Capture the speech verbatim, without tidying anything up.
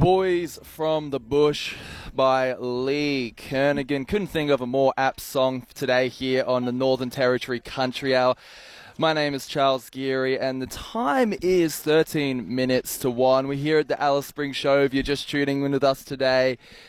Boys from the Bush by Lee Kernaghan. Couldn't think of a more apt song today here on the Northern Territory Country Hour. My name is Charles Geary, and the time is thirteen minutes to one. We're here at the Alice Springs Show. If you're just tuning in with us today,